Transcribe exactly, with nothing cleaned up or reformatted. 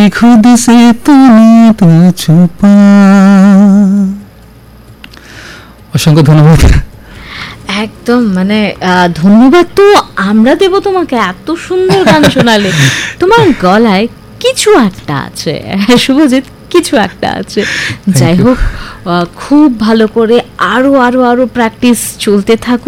खुद से तूने तो छुपा। অসংখ্য ধন্যবাদ। একদম মানে ধন্যবাদ তো আমরা দেব তোমাকে, এত সুন্দর গান শোনালে। তোমার গলায় কিছু একটা আছে শুভজিৎ, কিছু একটা আছে। যাই হোক, খুব ভালো করে আরো আরো আরো প্র্যাকটিস চলতে থাকুক।